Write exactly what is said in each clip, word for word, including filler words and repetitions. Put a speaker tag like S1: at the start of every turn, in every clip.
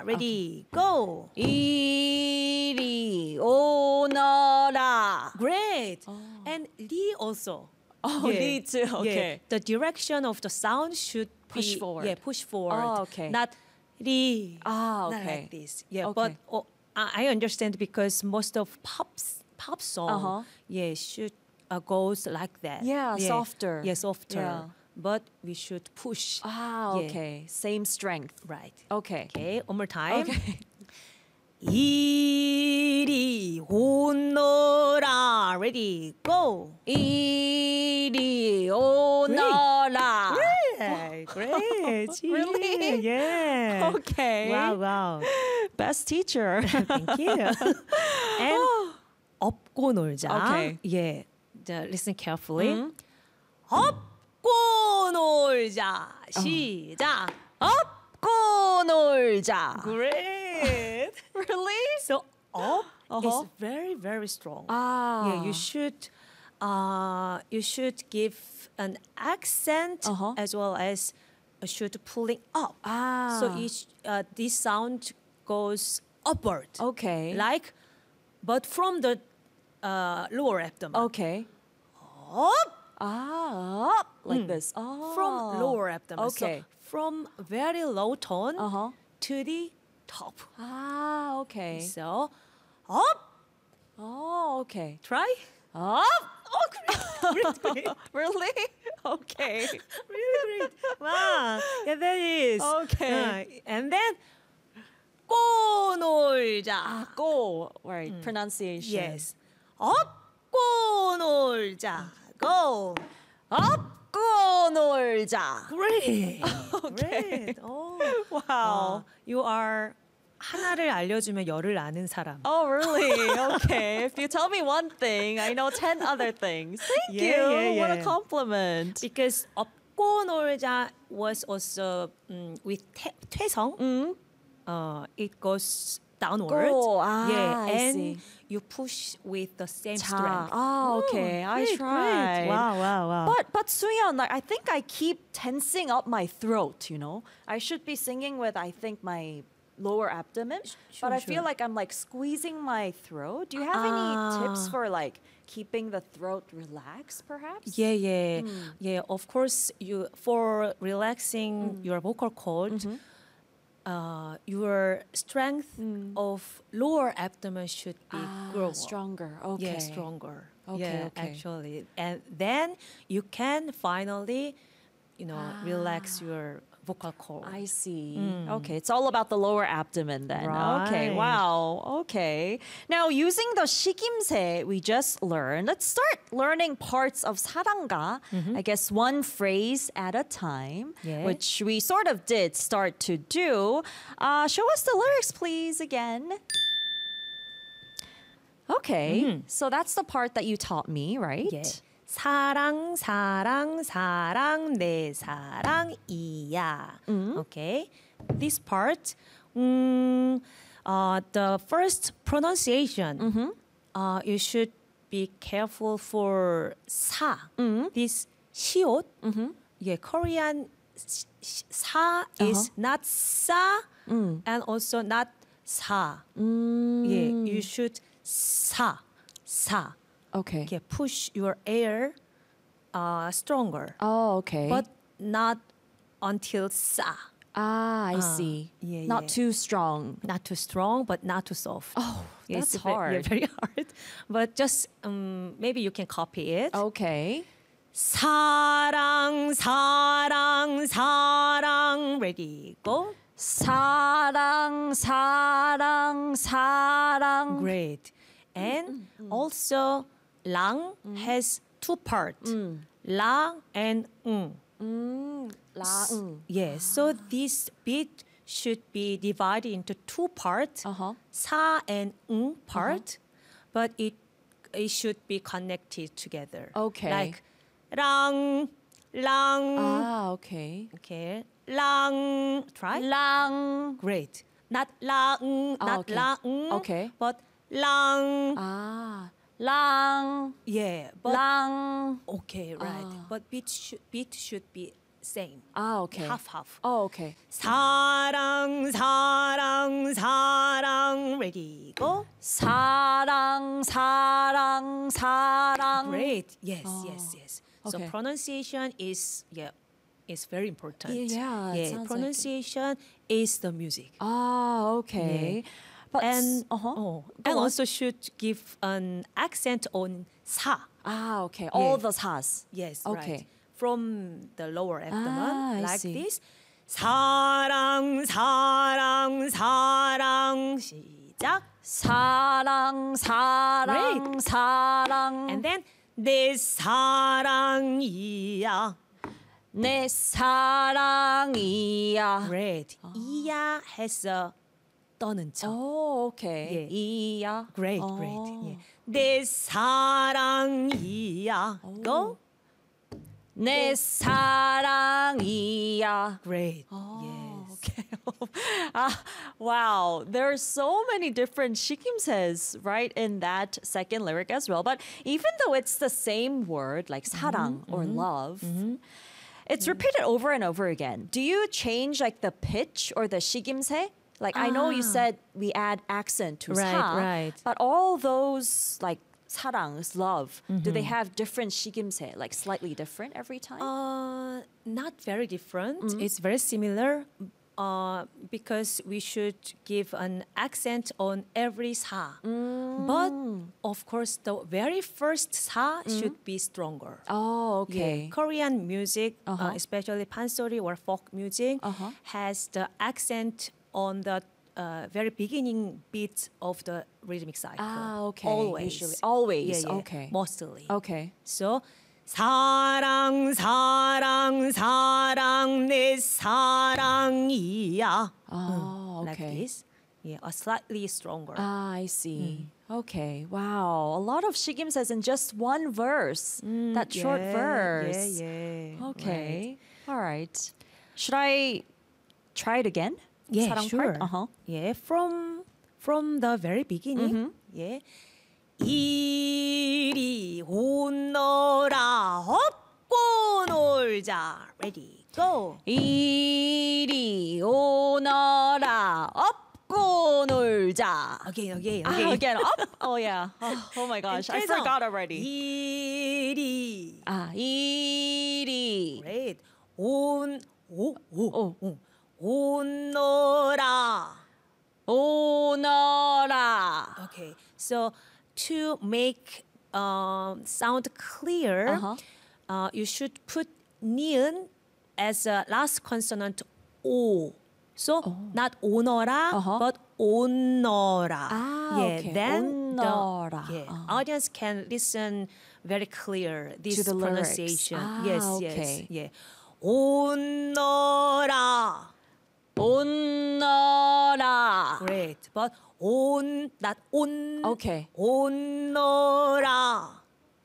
S1: ready, go.
S2: 이리 오너라.
S1: Great. And 리 also.
S2: Oh, 리 too. Okay.
S1: The direction of the sound should
S2: Push
S1: be,
S2: forward.
S1: Yeah, push forward.
S2: Oh, okay.
S1: Not 리.
S2: Ah,
S1: Not
S2: okay.
S1: like this. Yeah,
S2: Okay.
S1: but oh, I I understand because most of pops pop song,
S2: Uh-huh.
S1: yeah, should uh, goes like that.
S2: Yeah, softer.
S1: Yeah, softer.
S2: Yeah.
S1: But we should push.
S2: Ah,
S1: Yeah.
S2: okay. Same strength.
S1: Right.
S2: Okay.
S1: Okay, one more time.
S2: Okay.
S1: 이리 오너라. Ready, go.
S2: 이리 오너라.
S1: Great, great.
S2: Really?
S1: Yeah.
S2: Okay.
S1: Wow, wow.
S2: Best teacher.
S1: Thank you. And 업고 놀자.
S2: Okay.
S1: Yeah. The, listen carefully. 업고 놀자. 시작.
S2: 업고 놀자.
S1: Great.
S2: Really?
S1: So up
S2: Uh-huh.
S1: is very very strong.
S2: Ah.
S1: Yeah, you should uh you should give an accent
S2: Uh-huh.
S1: as well as uh, should pulling up.
S2: Ah.
S1: So each uh, this sound goes upward.
S2: Okay.
S1: Like but from the uh, lower abdomen.
S2: Okay.
S1: Up
S2: Ah, up like this. Oh.
S1: from lower abdomen.
S2: Okay.
S1: So from very low tone
S2: Uh-huh.
S1: to the top.
S2: Ah, okay.
S1: So up,
S2: Oh, okay.
S1: try.
S2: Up.
S1: Oh, great, great, great.
S2: Really? Okay.
S1: Really great. Wow. Yeah, that is.
S2: Okay.
S1: Uh, and then 꼬 놀자.
S2: Ah, go. Right. Pronunciation.
S1: Yes. 업고 놀자. Go.
S2: 업고 놀자.
S1: Great. Great. Oh.
S2: Wow.
S1: Wow. You are 하나를 알려주면 열을 아는 사람.
S2: Oh, really? Okay. If you tell me one thing, I know ten other things. Thank
S1: Yeah,
S2: you.
S1: yeah,
S2: What a
S1: yeah.
S2: compliment.
S1: Because 업고 놀자 was also um, with 태, 퇴성.
S2: Mm.
S1: Uh, it goes downward.
S2: Go. Ah,
S1: yeah,
S2: I
S1: and
S2: see.
S1: you push with the same
S2: 자.
S1: strength.
S2: Oh, okay. I
S1: great,
S2: tried.
S1: Great. Wow, wow, wow.
S2: But but Suyeon, like I think I keep tensing up my throat. You know, I should be singing with I think my lower abdomen,
S1: sure,
S2: but I
S1: sure.
S2: feel like I'm like squeezing my throat. Do you have any tips
S1: Ah.
S2: for like keeping the throat relaxed, perhaps?
S1: yeah, yeah,
S2: Hmm.
S1: yeah. Of course, you for relaxing
S2: Hmm.
S1: your vocal cord,
S2: Mm-hmm.
S1: uh, your strength of lower abdomen should be
S2: Ah,
S1: grow
S2: stronger. Okay.
S1: Yeah, stronger.
S2: Okay,
S1: yeah,
S2: okay.
S1: actually, and then you can finally, you know, relax your vocal cord.
S2: I see. Okay, it's all about the lower abdomen then. Okay,
S1: Right.
S2: wow. Okay. Now, using the 식임새 we just learned, let's start learning parts of 사랑가. I guess one phrase at a time,
S1: Yeah.
S2: which we sort of did start to do. Uh, show us the lyrics, please, again. Okay, so that's the part that you taught me, right?
S1: yeah. 사랑 사랑 사랑 내 사랑이야. Okay. This part, mm, uh, the first pronunciation, uh, you should be careful for 사. This 시옷, yeah, Korean 시- 시- 사 is not 사 and also not 사. Yeah, you should 사, 사.
S2: Okay.
S1: Okay, push your air uh, stronger,
S2: Oh, okay.
S1: but not until sa.
S2: ah, I see.
S1: yeah,
S2: Not
S1: yeah.
S2: too strong.
S1: Not too strong, but not too soft.
S2: Oh,
S1: Yeah,
S2: that's
S1: it's ve- yeah,
S2: hard.
S1: very hard. But just um, maybe you can copy it.
S2: Okay.
S1: 사랑, 사랑, 사랑. Ready, go.
S2: 사랑, 사랑, 사랑.
S1: Great. And also, 랑 has two parts. 랑 and 응.
S2: 음, 라응.
S1: Yes, so this beat should be divided into two parts,
S2: Uh-huh.
S1: 사 and 응 part, but it it should be connected together.
S2: Okay.
S1: Like 랑, 랑.
S2: Ah, okay.
S1: Okay, 랑. Try.
S2: 랑.
S1: Great. Not 랑,
S2: Ah,
S1: not
S2: okay.
S1: 랑.
S2: Okay.
S1: But 랑.
S2: Ah, 랑.
S1: Yeah, but
S2: 랑.
S1: okay, right.
S2: Ah.
S1: But beat should beat should be same.
S2: Ah, okay.
S1: Half half.
S2: Oh, okay.
S1: 사랑 사랑 사랑 사랑 ready go.
S2: 사랑, 사랑, 사랑.
S1: Great. Yes, yes, yes. So
S2: okay.
S1: pronunciation is yeah, is very important.
S2: Yeah, it sounds like it.
S1: pronunciation is the music.
S2: Ah, okay. But
S1: and
S2: uh-huh.
S1: oh,
S2: Go
S1: and
S2: on.
S1: also should give an accent on sa.
S2: Ah, okay. All
S1: Yeah.
S2: the sa's.
S1: Yes,
S2: Okay.
S1: right. From the lower abdomen,
S2: Ah, I
S1: like
S2: see.
S1: this. 사랑, 사랑, 사랑. 시작.
S2: 사랑, 사랑, 사랑.
S1: And then 내 사랑이야.
S2: 내 사랑이야.
S1: Great. 이야 has a 떠는 척.
S2: Oh, okay.
S1: Yeah.
S2: 이야.
S1: Great,
S2: Oh.
S1: great. Yeah. 내 사랑이야. Go.
S2: 내 사랑이야.
S1: Great.
S2: Oh,
S1: yes.
S2: okay. Ah, wow. There are so many different shikimses right in that second lyric as well. But even though it's the same word, like 사랑 or love, it's repeated over and over again. Do you change like the pitch or the shikimse? Like I know you
S1: Ah.
S2: said we add accent to
S1: Right,
S2: 사,
S1: right.
S2: but all those like 사랑 is love. Do they have different shikimse, like slightly different every time?
S1: Uh, not very different. It's very similar. Uh, because we should give an accent on every sa. But of course, the very first sa should be stronger.
S2: Oh,
S1: Yeah,
S2: okay.
S1: Korean music, uh,
S2: Uh-huh.
S1: especially pansori or folk music,
S2: Uh-huh.
S1: has the accent on the uh, very beginning beat of the rhythmic cycle.
S2: Ah, okay.
S1: Always.
S2: Usually. Always,
S1: Yeah, yeah.
S2: okay.
S1: Mostly.
S2: Okay.
S1: So 사랑 사랑 사랑 내 사랑이야.
S2: Oh,
S1: Like
S2: okay.
S1: this. Yeah, a slightly stronger.
S2: Ah, I see. Okay. Wow. A lot of shigim says in just one verse. that short
S1: Yeah,
S2: verse.
S1: Yeah, yeah.
S2: Okay. All right. Should I try it again?
S1: Yeah,
S2: 사랑
S1: sure.
S2: part? Uh-huh.
S1: Yeah, from from the very beginning. Yeah. 이리 오너라 업고 놀자. Ready, go.
S2: 이리 오너라 업고 놀자.
S1: Again, again,
S2: Ah,
S1: again.
S2: again, up. Oh yeah. Oh, oh my gosh, I
S1: 계속.
S2: forgot already.
S1: 이리.
S2: Ah, 이리.
S1: Great. 온, 오, 오,
S2: 오.
S1: 오. 오너라.
S2: 오너라.
S1: Okay, so to make um, sound clear,
S2: Uh-huh.
S1: uh, you should put ni은 as a last consonant o. So not 오너라,
S2: Uh-huh.
S1: but 오너라.
S2: Ah,
S1: yeah,
S2: okay.
S1: then
S2: 오너라.
S1: the yeah,
S2: Uh.
S1: audience can listen very clear this
S2: the lyrics.
S1: pronunciation.
S2: Ah,
S1: yes,
S2: okay.
S1: yes, yeah. 오너라.
S2: 오너라.
S1: Great, but 온, not 온.
S2: Okay.
S1: 오너라.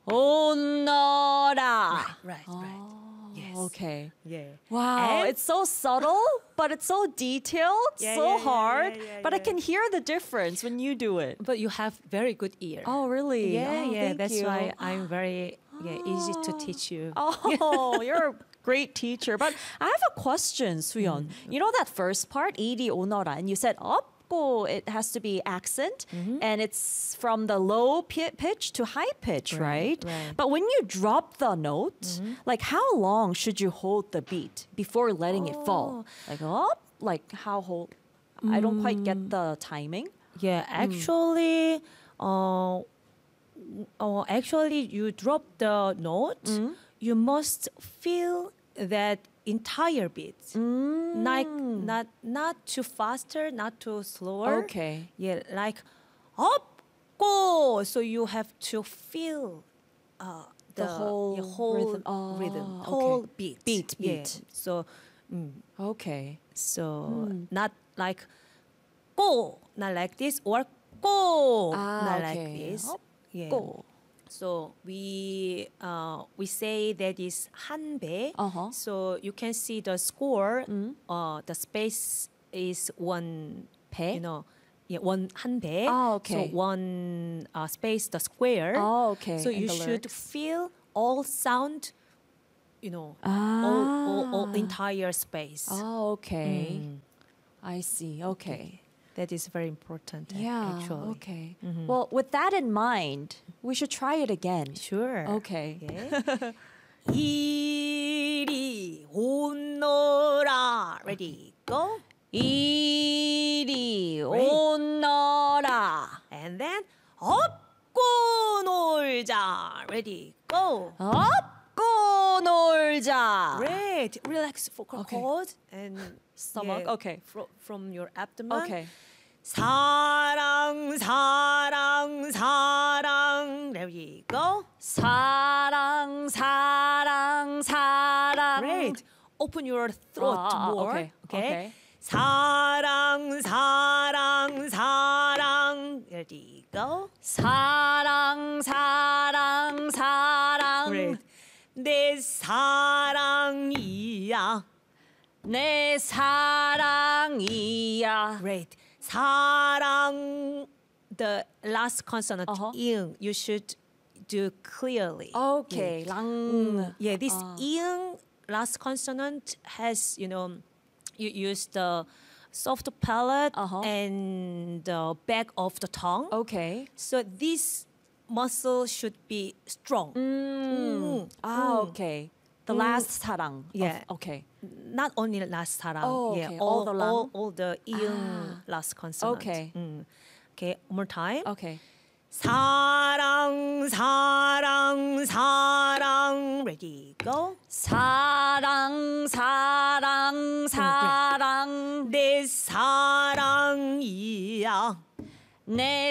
S2: 오너라.
S1: Right, right. Yes.
S2: Okay.
S1: Yeah.
S2: Wow,
S1: And-
S2: it's so subtle, but it's so detailed,
S1: Yeah,
S2: so
S1: yeah, yeah,
S2: hard.
S1: yeah, yeah,
S2: but I
S1: yeah.
S2: can hear the difference when you do it.
S1: But you have very good ear.
S2: Oh, really?
S1: yeah,
S2: Oh,
S1: yeah.
S2: thank
S1: That's
S2: you.
S1: why I'm very yeah, easy to teach you.
S2: Oh, you're a great teacher. But I have a question, Suyeon. You know that first part, 이리 오너라, and you said up. It has to be accent, and it's from the low pi- pitch to high pitch, right?
S1: Right, right.
S2: But when you drop the note, like how long should you hold the beat before letting it fall? Like up, like how hold? I don't quite get the timing.
S1: Yeah, actually, uh, uh, actually, you drop the note. You must feel that entire beat, like not not too faster, not too slower.
S2: Okay.
S1: Yeah, like up, go. So you have to feel uh,
S2: The
S1: the,
S2: whole
S1: whole
S2: rhythm. Oh,
S1: rhythm,
S2: okay.
S1: whole beat,
S2: Beat,
S1: Yeah.
S2: beat.
S1: So, mm,
S2: Okay.
S1: so not like go, not like this, or go,
S2: Ah,
S1: not
S2: okay.
S1: like this.
S2: Up,
S1: Yeah.
S2: Go.
S1: So we uh, we say that is 한배.
S2: Uh-huh.
S1: So you can see the score. Uh, the space is one.
S2: 배?
S1: You know, yeah, one 한배.
S2: Ah, okay.
S1: So one uh, space, the square.
S2: Oh, okay,
S1: So
S2: in
S1: you
S2: the
S1: should
S2: lyrics.
S1: feel all sound. You know,
S2: Ah.
S1: all, all, all entire space.
S2: Oh, okay. I see. Okay.
S1: That is very important. a-
S2: Yeah.
S1: actually.
S2: Okay. Well, with that in mind, we should try it again.
S1: Sure.
S2: Okay.
S1: Okay. 이리 오너라. Ready, go.
S2: 이리 오너라.
S1: And then 업고 놀자. Ready, go.
S2: 업고 놀자.
S1: Great. Relax vocal
S2: Okay.
S1: cord and
S2: Stomach, okay.
S1: fro- from your abdomen.
S2: Okay.
S1: 사랑 사랑 사랑. Ready, go.
S2: 사랑 사랑 사랑.
S1: Great. Open your throat
S2: Ah, ah,
S1: more.
S2: okay, okay.
S1: 사랑 사랑 사랑. Ready, go.
S2: 사랑 사랑 사랑.
S1: Great. 내 사랑이야.
S2: 내 사랑이야.
S1: Great. 사랑. The last consonant
S2: Uh-huh.
S1: ing you should do clearly.
S2: Okay. 랑.
S1: Yeah, this ing last consonant has, you know, you use the soft palate
S2: Uh-huh.
S1: and the back of the tongue.
S2: Okay.
S1: So this muscle should be strong. Mm.
S2: Ah, okay. The last 사랑. of-
S1: Yeah.
S2: Okay.
S1: Not only last 사랑.
S2: Oh,
S1: yeah,
S2: okay.
S1: all,
S2: All the
S1: all,
S2: 랑?
S1: all the ing last consonant.
S2: Okay.
S1: Mm. Okay, one more time.
S2: Okay.
S1: 사랑 사랑 사랑. Ready, go.
S2: 사랑 사랑 사랑.
S1: 내 사랑이야.
S2: 내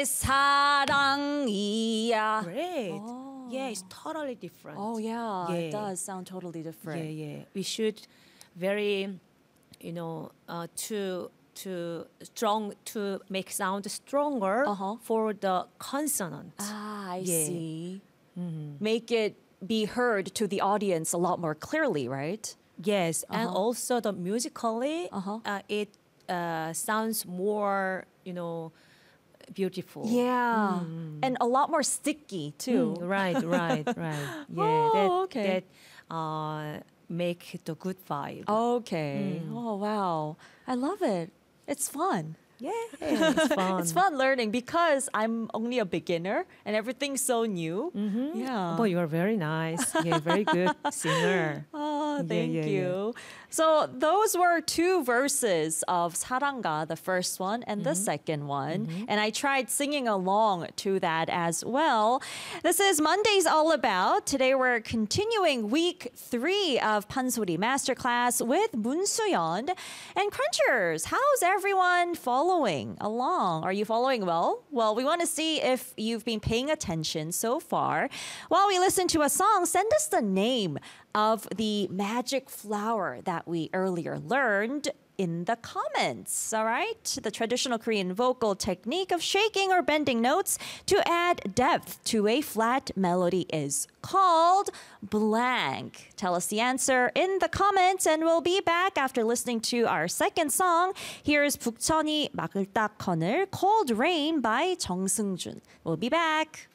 S2: 사랑이야.
S1: Great. Yeah, it's totally different.
S2: Oh yeah, it
S1: Yeah.
S2: does sound totally different.
S1: Yeah, yeah. We should very, you know, uh, to to strong to make sound stronger
S2: Uh-huh.
S1: for the consonant.
S2: Ah, I
S1: Yeah.
S2: see. Make it be heard to the audience a lot more clearly, right?
S1: Yes, and also the musically,
S2: Uh-huh.
S1: uh, it uh, sounds more, you know, beautiful.
S2: Yeah, and a lot more sticky too.
S1: Mm, right, right, right. Yeah,
S2: Oh,
S1: that,
S2: okay.
S1: that uh, make the good vibe.
S2: Okay. Oh wow, I love it. It's fun.
S1: Yeah, it's fun.
S2: It's fun learning because I'm only a beginner and everything's so new. Yeah.
S1: But you're very nice. Yeah, very good singer.
S2: Oh,
S1: Yeah,
S2: thank
S1: yeah, yeah.
S2: you. So those were two verses of 사랑가, the first one and the second one. And I tried singing along to that as well. This is Monday's All About. Today we're continuing week three of Pansori Masterclass with Moon Soo-yeon. And Crunchers, how's everyone following along? Are you following well? Well, we want to see if you've been paying attention so far. While we listen to a song, send us the name of the magic flower that we earlier learned in the comments, all right? The traditional Korean vocal technique of shaking or bending notes to add depth to a flat melody is called blank. Tell us the answer in the comments and we'll be back after listening to our second song. Here's 북천이 막을 딱 거늘 Cold Rain by 정승준. We'll be back.